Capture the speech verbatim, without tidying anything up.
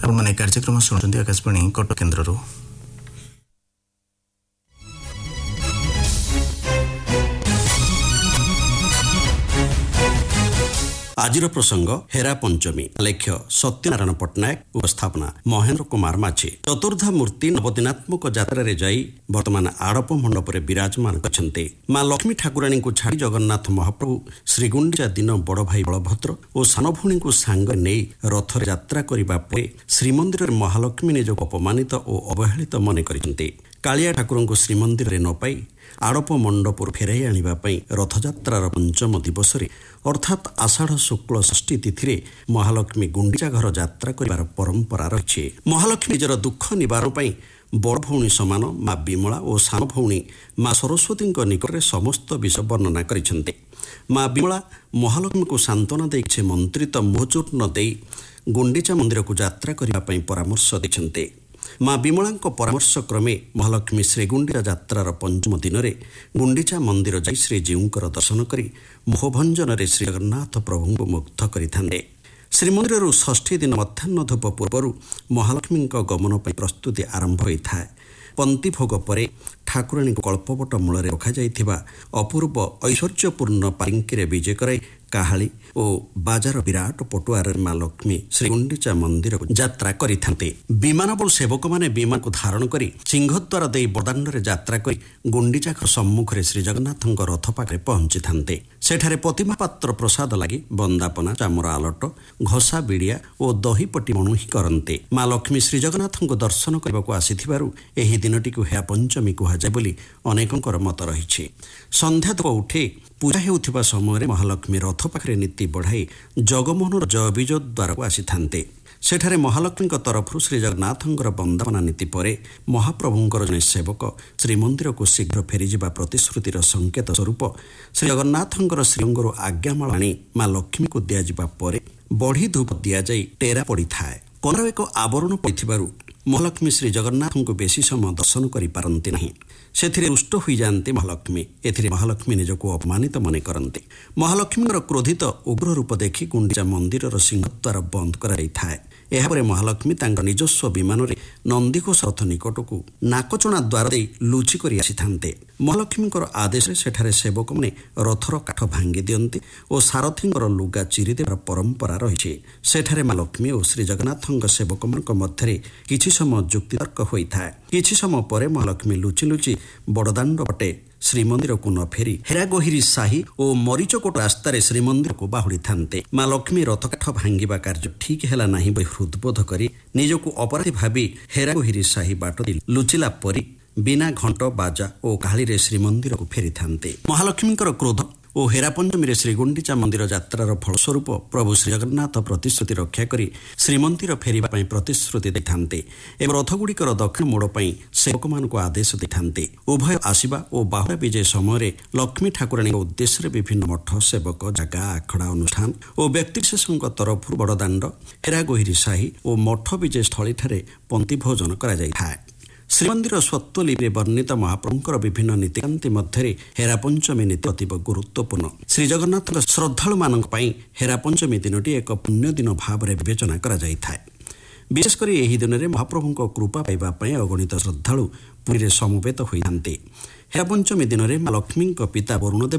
आपने कार्यक्रम शुणुंट आकाशवाणी कटक केन्द्र। आजिर प्रसंग हेरा पंचमी। लेख्य सत्यनारायण पट्टनायक। उपस्थापना महेन्द्र कुमार माझी। चतुर्धा मूर्ति नवदिनात्मक यात्रा रे जाई वर्तमान आड़प मंडपरे विराजमान करछन्ते। मां लक्ष्मी ठाकुराणी को छाड़ी जगन्नाथ महाप्रभु श्रीगुंडीचा दिन बड़ भाई बलभद्र और सान भौणी को सांग नै रथरे यात्रा करिबा परे श्रीमंदिर महालक्ष्मी निजको अपमानित और अवहेलित मन करिसन्ते। कालिया ठाकुर को श्रीमंदिर रे न पाई आड़प मंडपर फेराई आनिबा पई रथयात्रार पंचम दिवस अर्थात आषाढ़ शुक्ल षष्ठी तिथि महालक्ष्मी गुंडीचा घर यात्रा करिबार परंपरा रही। महालक्ष्मी निजर दुख निवारण पई बड़ भौणी समान माँ विमला और सान भौणी माँ सरस्वती निकट समस्त विषय वर्णना करिसेंते। माँ विमला महालक्ष्मी को सांत्वना दे किछि मंत्रित मोहचूर्ण दे गुंडीचा मंदिर को यात्रा करिबा पई परामर्श दैछन्ते। माँ विमला परामर्श क्रमे महालक्ष्मी श्रीगुंडीचा यात्रार पंचम दिन में गुंडीचा मंदिर जाई श्रीजीउंकर दर्शन करी मोहभंजन श्री जगन्नाथ प्रभु को मुग्ध करिथांते। श्रीमंदिर षष्ठी दिन मध्याह्न धूप पूर्व महालक्ष्मी गमन पर प्रस्तुति आरंभ होता है। पंक्ति भोग पर ठाकुराणी को कल्पवट मूल रखा जाइथिबा अपूर्व ऐश्वर्यपूर्ण पालिंकी विजय कराई काहाली और बाजार विराट पटुआर माँ लक्ष्मी श्रीगुंडीचा मंदिर को यात्रा करिथांते। विमानबल सेवक माने विमान को धारण करी सिंहद्वार दे बदान्डरे यात्रा करी गुंडीचा सम्मुख में श्री जगन्नाथ रथ पाखे पहुंची थांते। सेठारे प्रतिमा पात्र प्रसाद लगी बंदापना चामर आलट घसा बिड़िया और दहीपट्टी मणुही करते। माँ लक्ष्मी श्री जगन्नाथ दर्शन करने को आसीथिबारु एही दिनटी को हेरा पंचमी कहुए बोली अनेकंकर मत रही। संध्या धूप उठे पूजा हेउथिबा समय महालक्ष्मी रथ पाखे नीति बढ़ाई जगमोहन जय विजय द्वार को आसी थांते। सेठारे महालक्ष्मी तरफ श्री जगन्नाथंकर वंदना नीति परे महाप्रभुंकर जने सेवक श्रीमंदिर को शीघ्र फेरीजिबा प्रतिश्रुतिर संकेत स्वरूप श्री जगन्नाथंकर श्रीअंगरु आज्ञामाला आनी माँ लक्ष्मी को दियाजिबा परे बढ़ी धूप दियाजाई टेरा पड़ी थाए। कनर एक आवरण पड़िथिबारु महालक्ष्मी श्री जगन्नाथ को बेसी समय दर्शन करि पारंती नहीं। सेथिरे रुष्ट होई जानते महालक्ष्मी। एथिरे महालक्ष्मी निजको अपमानित मने करते। महालक्ष्मीर क्रोधित उग्र रूप देखि गुंडीचा मंदिरर सिंहद्वार बंद कराई थाए। एहापरे महालक्ष्मी तांकर निजस्व विमान रे नंदीघोष रथ निकट को नाकचणा द्वार दे लुचि करि आसी थांते। महालक्ष्मीकर आदेश रे सेठारे सेवक माने रथर काठ भांगी दियंते और सारथींकर लुगा चिरी देवार परंपरा रही। सेठारे माँ लक्ष्मी और श्री जगन्नाथंक सेवक मानक मध्यरे किछि समय जुक्तितर्क होइथाए। किछि समय परे महालक्ष्मी लुचि लुचि बड़दाण्ड पटे श्रीमंदिर को न फेरी हेरागोहिरी साही और मरीचकोट रास्तार श्रीमंदिर को बाहुड़ी थांते। माँ लक्ष्मी रथकाठ भांगिबा कार्य ठीक हैला नाही बोली हृदबोध करी निजको अपराधी भावी हेरागोहिरी साही बाट दे लुचिला परी बिना घंट बाजा और काहली रे श्रीमंदिर को फेरी थांते। महालक्ष्मीकर क्रोध और हेरा पंचमी श्रीगुंडीचा मंदिर यात्रार फलस्वरूप प्रभु श्री जगन्नाथ प्रतिश्रुति रक्षा करी श्रीमंदिर फेरिबा पई प्रतिश्रुति देथांते एवं रथगुड़िकर दक्षिण मोड़ पई सेवक मानक आदेश देथांते। उभय आसिबा और बाहुड़ा विजय समय लक्ष्मी ठाकुराणी उद्देश्य विभिन्न मठ सेवक जगह आखड़ा अनुष्ठान और व्यक्तिविशेषों तरफ बड़दाण्ड हेरागोहिरी साही और मठ विजय स्थली ठारे पंक्ति भोजन करा जाइथाए। श्रीमंदिर स्वत्वलिपि वर्णित महाप्रभुंकर विभिन्न नीतिकांति मध्य हेरा पंचमी नीति अतीव गुरुत्वपूर्ण। श्री जगन्नाथ श्रद्धालु मानक पई हेरा पंचमी दिनटी एक पुण्य दिन भाव में विवेचना करा जाइथाए। विशेषकर यही दिन में महाप्रभुंक कृपा पाइबा पई अगणित श्रद्धालु पुरी समवेत होइथांते। हेरा पंचमी दिन में माँ लक्ष्मी पिता वरुणदेव